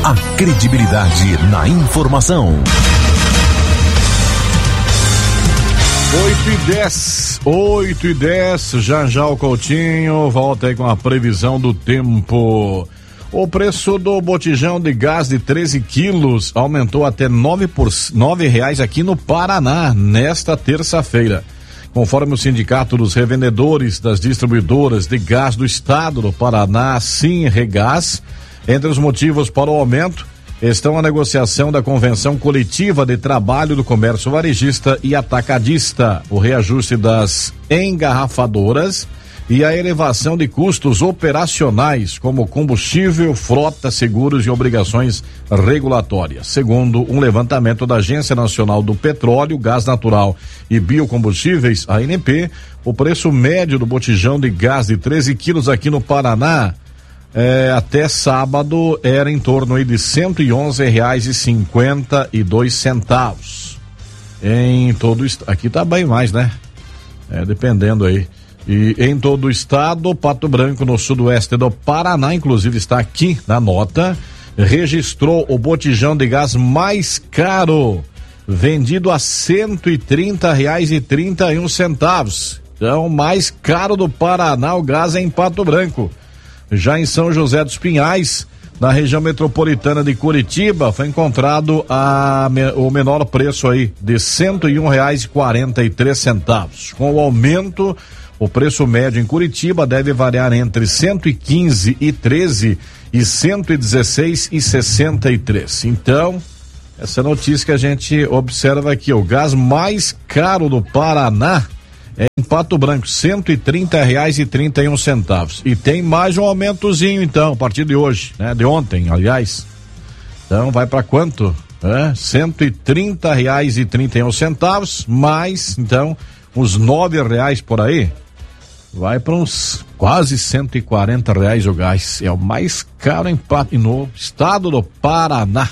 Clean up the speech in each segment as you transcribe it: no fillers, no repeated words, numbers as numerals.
A credibilidade na informação. 8:10, já o Coutinho volta aí com a previsão do tempo. O preço do botijão de gás de 13 quilos aumentou até R$9 aqui no Paraná nesta terça-feira. Conforme o Sindicato dos Revendedores das Distribuidoras de Gás do Estado do Paraná, Sinregás, entre os motivos para o aumento estão a negociação da Convenção Coletiva de Trabalho do Comércio Varejista e Atacadista, o reajuste das engarrafadoras e a elevação de custos operacionais, como combustível, frota, seguros e obrigações regulatórias. Segundo um levantamento da Agência Nacional do Petróleo, Gás Natural e Biocombustíveis, ANP, o preço médio do botijão de gás de 13 quilos aqui no Paraná, até sábado, era em torno aí de R$111,52. Em todo o estado. Aqui tá bem mais, né? Dependendo aí. E em todo o estado, Pato Branco, no sudoeste do Paraná, inclusive está aqui na nota, registrou o botijão de gás mais caro, vendido a R$130,31. Então, mais caro do Paraná, o gás é em Pato Branco. Já em São José dos Pinhais, na região metropolitana de Curitiba, foi encontrado o menor preço aí, de R$101,43. Com o aumento, o preço médio em Curitiba deve variar entre R$115,13 e R$116,63. Então, essa notícia que a gente observa aqui, o gás mais caro do Paraná é em Pato Branco, R$130,31. E tem mais um aumentozinho, então, a partir de hoje, né? De ontem, aliás. Então, vai para quanto? R$130,31, mais, então, uns R$9 por aí. Vai para uns quase R$140 o gás. É o mais caro no estado do Paraná.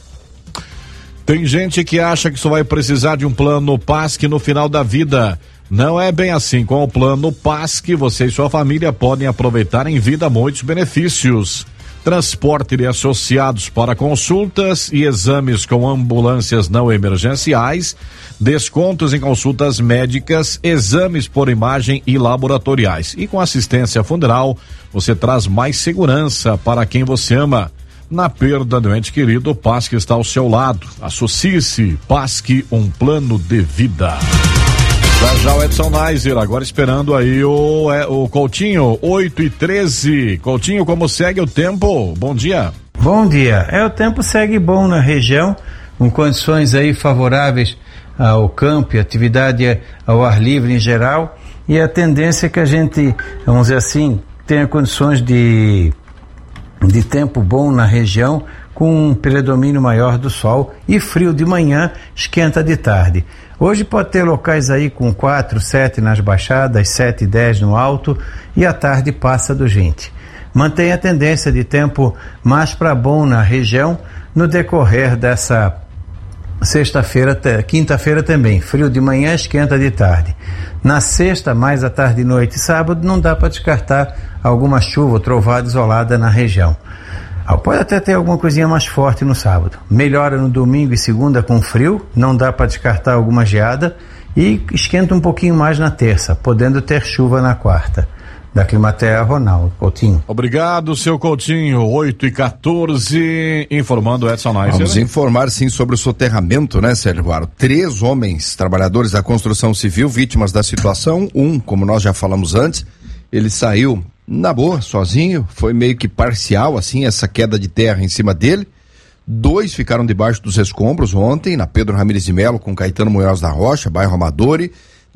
Tem gente que acha que só vai precisar de um plano PASC no final da vida. Não é bem assim. Com o plano PASC, você e sua família podem aproveitar em vida muitos benefícios. Transporte de associados para consultas e exames com ambulâncias não emergenciais, descontos em consultas médicas, exames por imagem e laboratoriais. E com assistência funeral, você traz mais segurança para quem você ama. Na perda do ente querido, o PASC está ao seu lado. Associe-se, PASC, um plano de vida. Já o Edson Neiser, agora esperando aí o Coutinho, 8:13. Coutinho, como segue o tempo? Bom dia. Bom dia. O tempo segue bom na região, com condições aí favoráveis ao campo e atividade ao ar livre em geral, e a tendência é que a gente, vamos dizer assim, tenha condições de tempo bom na região, com um predomínio maior do sol, e frio de manhã, esquenta de tarde. Hoje pode ter locais aí com 4, 7 nas baixadas, 7 e 10 no alto, e à tarde passa do 20. Mantém a tendência de tempo mais para bom na região no decorrer dessa sexta-feira, quinta-feira também. Frio de manhã, esquenta de tarde. Na sexta, mais à tarde, noite e sábado, não dá para descartar alguma chuva ou trovada isolada na região. Pode até ter alguma coisinha mais forte no sábado. Melhora no domingo e segunda com frio, não dá para descartar alguma geada, e esquenta um pouquinho mais na terça, podendo ter chuva na quarta. Da Climatea, Ronaldo Coutinho. Obrigado, seu Coutinho. 8:14, informando Edson Neiser. Vamos informar sim sobre o soterramento, né, Sérgio Guaro? 3 homens, trabalhadores da construção civil, vítimas da situação. Como nós já falamos antes, ele saiu na boa, sozinho, foi meio que parcial, assim, essa queda de terra em cima dele. 2 ficaram debaixo dos escombros ontem, na Pedro Ramires de Melo, com Caetano Munhoz da Rocha, bairro Amadori.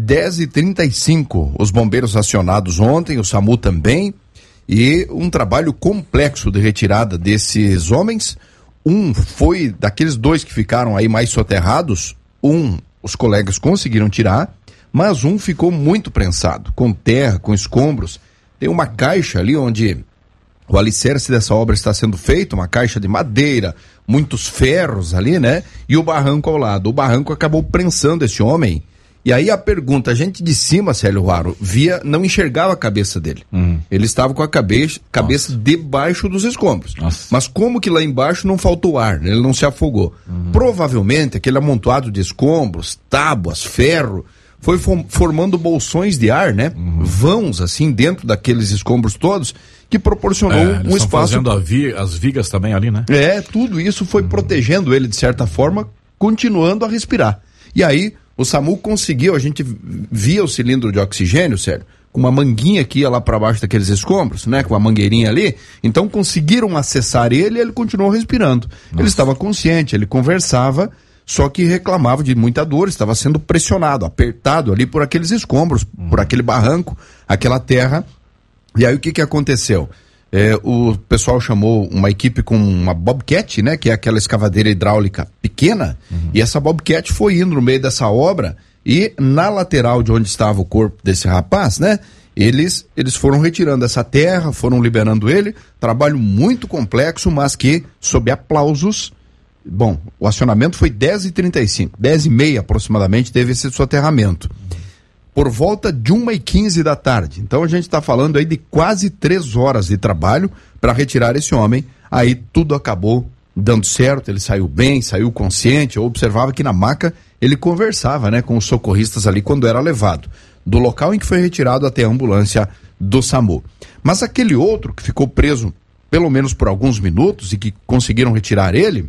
10h35, os bombeiros acionados ontem, o SAMU também, e um trabalho complexo de retirada desses homens. Foi daqueles 2 que ficaram aí mais soterrados, os colegas conseguiram tirar, mas ficou muito prensado, com terra, com escombros. Tem uma caixa ali onde o alicerce dessa obra está sendo feito, uma caixa de madeira, muitos ferros ali, né? E o barranco ao lado. O barranco acabou prensando esse homem, E aí a pergunta, a gente de cima, Célio Ruaro, não enxergava a cabeça dele. Ele estava com a cabeça debaixo dos escombros. Nossa. Mas como que lá embaixo não faltou ar, né? Ele não se afogou. Provavelmente aquele amontoado de escombros, tábuas, ferro, foi formando bolsões de ar, né? Vãos, assim, dentro daqueles escombros todos, que proporcionou um espaço. Fazendo as vigas também ali, né? Tudo isso foi protegendo ele, de certa forma, continuando a respirar. E aí, o SAMU conseguiu, a gente via o cilindro de oxigênio, Sérgio, com uma manguinha que ia lá para baixo daqueles escombros, né? Com a mangueirinha ali. Então conseguiram acessar ele e ele continuou respirando. Nossa. Ele estava consciente, ele conversava, só que reclamava de muita dor, estava sendo pressionado, apertado ali por aqueles escombros, por aquele barranco, aquela terra. E aí o que aconteceu? O pessoal chamou uma equipe com uma Bobcat, né? Que é aquela escavadeira hidráulica pequena, e essa Bobcat foi indo no meio dessa obra e na lateral de onde estava o corpo desse rapaz, né? Eles foram retirando essa terra, foram liberando ele, trabalho muito complexo, mas que sob aplausos. Bom, o acionamento foi 10h35, 10h30 aproximadamente teve esse soterramento. Por volta de 1h15 da tarde. Então a gente está falando aí de quase 3 horas de trabalho para retirar esse homem. Aí tudo acabou dando certo, ele saiu bem, saiu consciente. Eu observava que na maca ele conversava, né, com os socorristas ali quando era levado do local em que foi retirado até a ambulância do SAMU. Mas aquele outro que ficou preso pelo menos por alguns minutos e que conseguiram retirar ele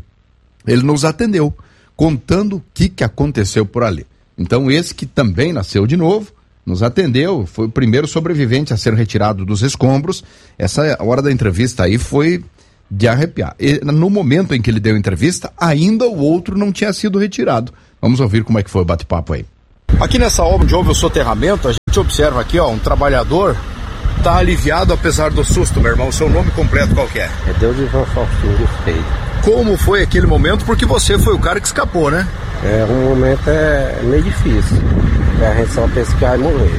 nos atendeu, contando o que aconteceu por ali. Então esse que também nasceu de novo, nos atendeu, foi o primeiro sobrevivente a ser retirado dos escombros. Essa hora da entrevista aí foi de arrepiar. E, no momento em que ele deu a entrevista, ainda o outro não tinha sido retirado. Vamos ouvir como é que foi o bate-papo aí. Aqui nessa obra onde houve o soterramento, a gente observa aqui, ó, um trabalhador tá aliviado apesar do susto, meu irmão. O seu nome completo qual que é? É Deusivão Faustino Freire. Como foi aquele momento? Porque você foi o cara que escapou, né? Um momento meio difícil. A gente só pensa que vai morrer.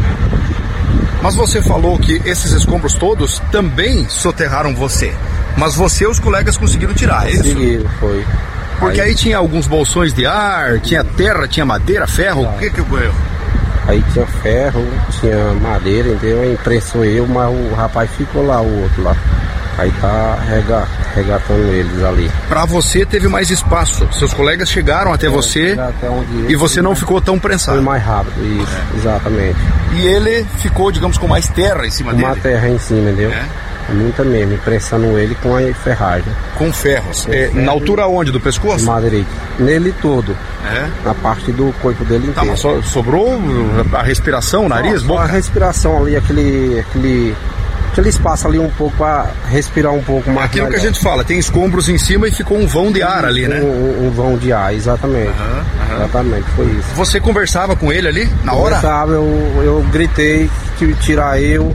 Mas você falou que esses escombros todos também soterraram você. Mas você e os colegas conseguiram tirar, é isso? Conseguiram, foi. Porque aí tinha alguns bolsões de ar, tinha terra, tinha madeira, ferro, o que ocorreu? Aí tinha ferro, tinha madeira, entendeu? Aí imprensou eu, mas o rapaz ficou lá, o outro lá. Aí tá regatando eles ali. Pra você teve mais espaço, seus colegas chegaram até você até e você não ficou tão prensado. Foi mais rápido, isso, exatamente. E ele ficou, digamos, com mais terra em cima dele? Com uma terra em cima, entendeu? Muita mesmo, prensando ele com a ferragem. Com ferros? Na altura onde? Do pescoço? Madeira. Nele todo. Na parte do corpo dele inteiro. Tá, mas sobrou a respiração, o nariz, boca? A respiração ali, aquele espaço ali um pouco para respirar um pouco mais. Aquilo melhor. Que a gente fala, tem escombros em cima e ficou um vão de ar ali, né? Um vão de ar, exatamente. Exatamente, foi isso. Você conversava com ele ali, na hora? Conversava, eu gritei que tirar eu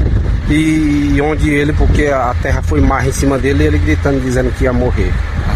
e onde ele, porque a terra foi mais em cima dele e ele gritando, dizendo que ia morrer.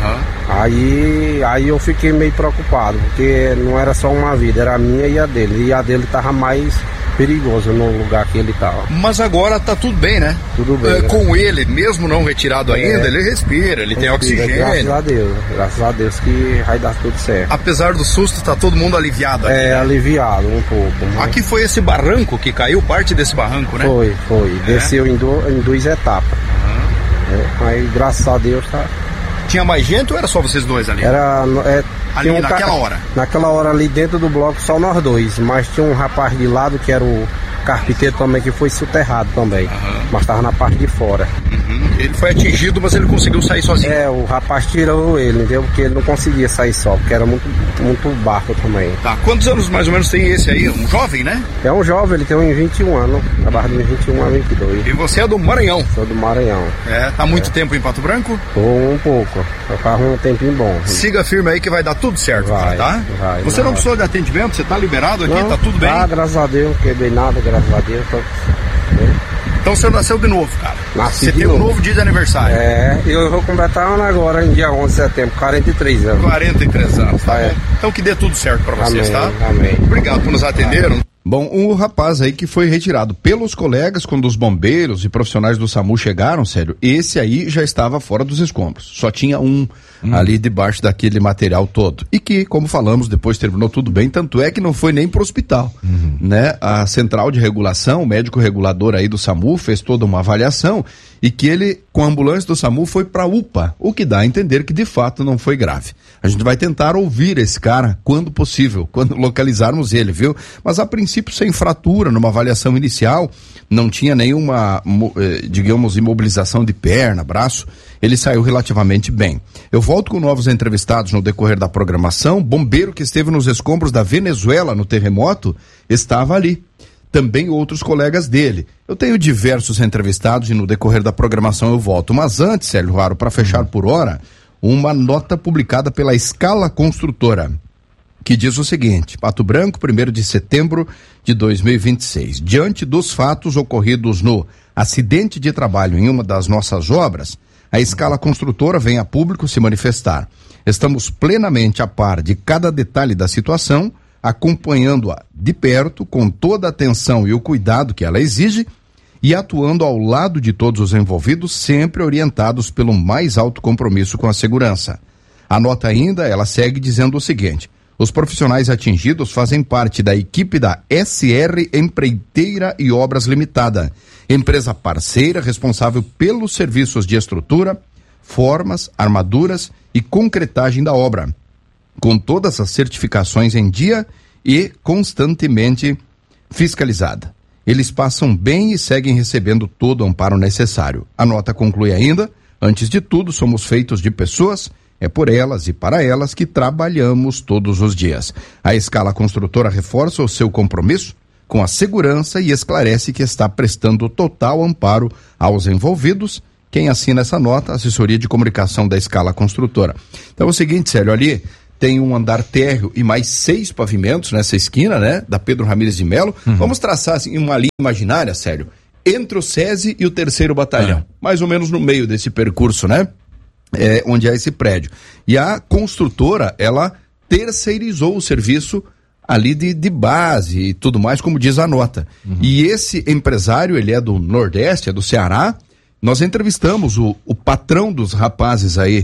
Aí eu fiquei meio preocupado, porque não era só uma vida, era a minha e a dele. E a dele tava mais perigoso no lugar que ele tava. Mas agora tá tudo bem, né? Tudo bem. Com ele, mesmo não retirado ainda, ele respira, ele tem oxigênio. Graças a Deus que vai dar tudo certo. Apesar do susto, tá todo mundo aliviado aqui, né? Aliviado um pouco. Mas... Aqui foi esse barranco que caiu, parte desse barranco, né? Foi. Desceu em 2 etapas. Aí, graças a Deus, tá... Tinha mais gente ou era só vocês dois ali? Ali naquela hora? Naquela hora ali dentro do bloco só nós dois, mas tinha um rapaz de lado que era o carpinteiro também, que foi soterrado também, mas estava na parte de fora. Ele foi atingido, mas ele conseguiu sair sozinho? O rapaz tirou ele, entendeu? Porque ele não conseguia sair só, porque era muito barco também. Tá, quantos anos mais ou menos tem esse aí? Um jovem, né? É um jovem, ele tem uns 21 anos, abaixo de 21 a 22. E você é do Maranhão? Sou do Maranhão. Tá há muito tempo em Pato Branco? Tô um pouco, faz um tempinho bom. Siga firme aí que vai dar tudo certo, tá? Vai, você não precisou de atendimento? Você tá liberado aqui? Não, tá tudo bem? Graças a Deus, não quebrei nada, graças a Deus. Então você nasceu de novo, cara. Nasci você de tem novo. Um novo dia de aniversário. Eu vou completar agora, em dia 11 de setembro, 43 anos. 43 anos, tá bom? Então que dê tudo certo pra vocês, amém, tá? Amém. Obrigado por nos atenderam. Bom, o rapaz aí que foi retirado pelos colegas quando os bombeiros e profissionais do SAMU chegaram, sério, esse aí já estava fora dos escombros. Só tinha um ali debaixo daquele material todo. E que, como falamos, depois terminou tudo bem, tanto é que não foi nem pro hospital, né? A central de regulação, o médico regulador aí do SAMU fez toda uma avaliação e que ele, com a ambulância do SAMU, foi pra UPA, o que dá a entender que de fato não foi grave. A gente vai tentar ouvir esse cara quando possível, quando localizarmos ele, viu? Mas a princípio sem fratura, numa avaliação inicial, não tinha nenhuma, digamos, imobilização de perna, braço, ele saiu relativamente bem. Eu volto com novos entrevistados no decorrer da programação. Bombeiro que esteve nos escombros da Venezuela no terremoto estava ali. Também outros colegas dele. Eu tenho diversos entrevistados e no decorrer da programação eu volto. Mas antes, Célio Ruaro, para fechar por hora, uma nota publicada pela Escala Construtora, que diz o seguinte: Pato Branco, 1º de setembro de 2026. Diante dos fatos ocorridos no acidente de trabalho em uma das nossas obras, a Escala Construtora vem a público se manifestar. Estamos plenamente a par de cada detalhe da situação, acompanhando-a de perto, com toda a atenção e o cuidado que ela exige, e atuando ao lado de todos os envolvidos, sempre orientados pelo mais alto compromisso com a segurança. A nota ainda, ela segue dizendo o seguinte: os profissionais atingidos fazem parte da equipe da SR Empreiteira e Obras Limitada, empresa parceira responsável pelos serviços de estrutura, formas, armaduras e concretagem da obra, com todas as certificações em dia e constantemente fiscalizada. Eles passam bem e seguem recebendo todo o amparo necessário. A nota conclui ainda: antes de tudo, somos feitos de pessoas, é por elas e para elas que trabalhamos todos os dias. A Escala Construtora reforça o seu compromisso com a segurança e esclarece que está prestando total amparo aos envolvidos. Quem assina essa nota? A assessoria de comunicação da Escala Construtora. Então é o seguinte, Célio, ali tem um andar térreo e mais 6 pavimentos nessa esquina, né? Da Pedro Ramires de Melo. Vamos traçar assim, uma linha imaginária, Célio, entre o SESI e o 3º Batalhão. Mais ou menos no meio desse percurso, né? Onde é esse prédio. E a construtora, ela terceirizou o serviço ali de base e tudo mais, como diz a nota. E esse empresário, ele é do Nordeste, é do Ceará. Nós entrevistamos o patrão dos rapazes aí,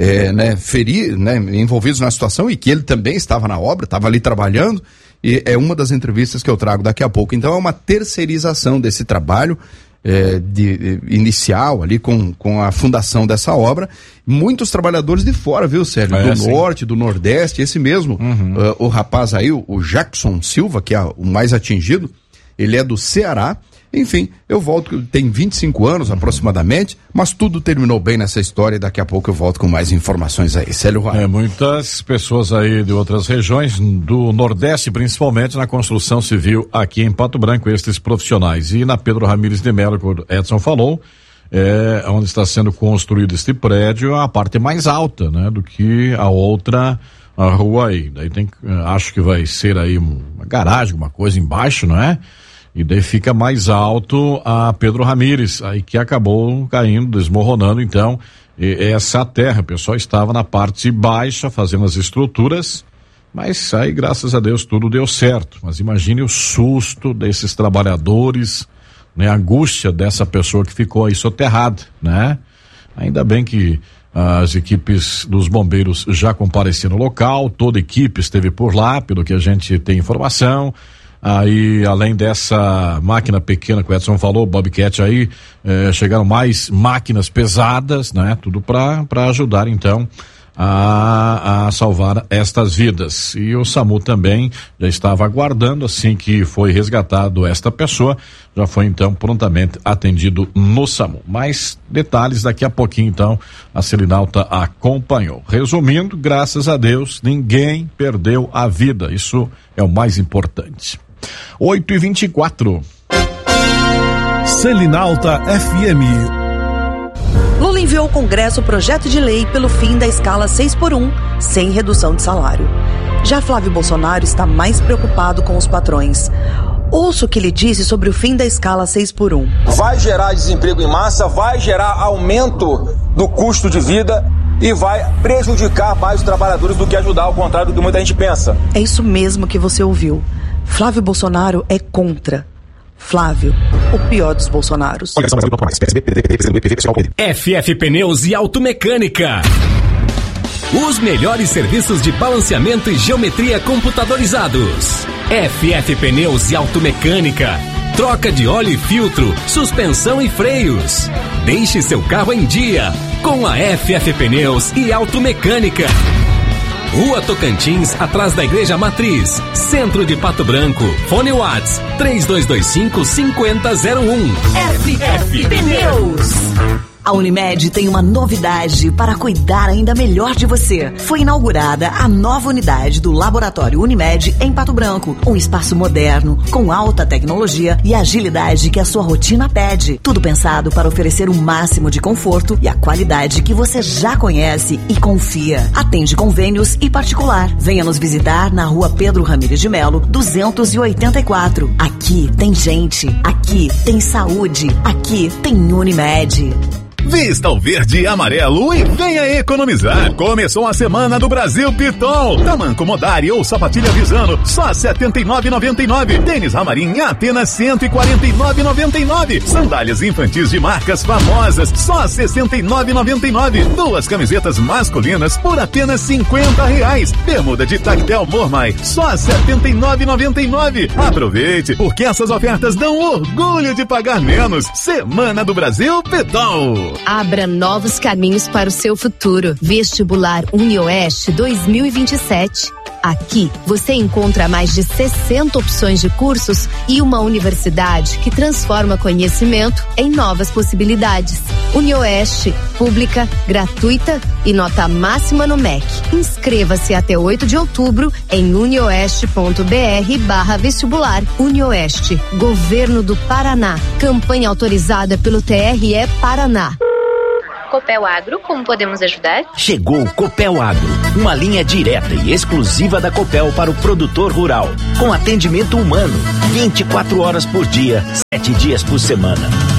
envolvidos na situação, e que ele também estava na obra, estava ali trabalhando, e é uma das entrevistas que eu trago daqui a pouco. Então é uma terceirização desse trabalho inicial ali com a fundação dessa obra. Muitos trabalhadores de fora, viu, Sérgio? Do Norte, do Nordeste, esse mesmo, o rapaz aí, o Jackson Silva, que é o mais atingido, ele é do Ceará. Enfim, eu volto, tem 25 anos aproximadamente, mas tudo terminou bem nessa história e daqui a pouco eu volto com mais informações aí. Célio Ruaro. Muitas pessoas aí de outras regiões, do Nordeste principalmente, na construção civil aqui em Pato Branco, estes profissionais. E na Pedro Ramires de Melo, que o Edson falou, onde está sendo construído este prédio, a parte mais alta, né, do que a outra a rua aí. Daí acho que vai ser aí uma garagem, uma coisa embaixo, não é? E daí fica mais alto a Pedro Ramires, aí que acabou caindo, desmoronando, então, essa terra. O pessoal estava na parte baixa, fazendo as estruturas, mas aí, graças a Deus, tudo deu certo. Mas imagine o susto desses trabalhadores, né? A angústia dessa pessoa que ficou aí soterrada, né? Ainda bem que as equipes dos bombeiros já compareceram no local, toda a equipe esteve por lá, pelo que a gente tem informação. Aí, além dessa máquina pequena que o Edson falou, Bobcat aí, chegaram mais máquinas pesadas, né? Tudo para ajudar, então, a salvar estas vidas. E o SAMU também já estava aguardando, assim que foi resgatado esta pessoa, já foi, então, prontamente atendido no SAMU. Mais detalhes daqui a pouquinho, então, a Selinalta acompanhou. Resumindo, graças a Deus, ninguém perdeu a vida. Isso é o mais importante. 8h24. Selinalta FM. Lula enviou ao Congresso o projeto de lei pelo fim da escala 6x1, sem redução de salário. Já Flávio Bolsonaro está mais preocupado com os patrões. Ouça o que ele disse sobre o fim da escala 6x1. Vai gerar desemprego em massa, vai gerar aumento do custo de vida e vai prejudicar mais os trabalhadores do que ajudar, ao contrário do que muita gente pensa. É isso mesmo que você ouviu. Flávio Bolsonaro é contra. Flávio, o pior dos Bolsonaros. FF Pneus e Automecânica. Os melhores serviços de balanceamento e geometria computadorizados. FF Pneus e Automecânica. Troca de óleo e filtro, suspensão e freios. Deixe seu carro em dia com a FF Pneus e Automecânica. Rua Tocantins, atrás da Igreja Matriz, Centro de Pato Branco. Fone Whats 3225-5001. FF Pneus. A Unimed tem uma novidade para cuidar ainda melhor de você. Foi inaugurada a nova unidade do Laboratório Unimed em Pato Branco. Um espaço moderno, com alta tecnologia e agilidade que a sua rotina pede. Tudo pensado para oferecer o máximo de conforto e a qualidade que você já conhece e confia. Atende convênios e particular. Venha nos visitar na Rua Pedro Ramires de Melo, 284. Aqui tem gente, aqui tem saúde, aqui tem Unimed. Vista o verde e amarelo e venha economizar. Começou a semana do Brasil Pitol. Tamanco Modari ou sapatilha Visano, só R$ 79,99. Tênis Ramarim apenas R$ 149,99. Sandálias infantis de marcas famosas, só R$ 69,99. Duas camisetas masculinas por apenas R$ 50. Bermuda de tactel Mormai, só R$ 79,99. Aproveite, porque essas ofertas dão orgulho de pagar menos. Semana do Brasil Pitol. Abra novos caminhos para o seu futuro. Vestibular UniOeste 2027. Aqui você encontra mais de 60 opções de cursos e uma universidade que transforma conhecimento em novas possibilidades. UniOeste, pública, gratuita e nota máxima no MEC. Inscreva-se até 8 de outubro em unioeste.br/vestibular. UniOeste, Governo do Paraná. Campanha autorizada pelo TRE Paraná. Copel Agro, como podemos ajudar? Chegou o Copel Agro, uma linha direta e exclusiva da Copel para o produtor rural, com atendimento humano, 24 horas por dia, 7 dias por semana.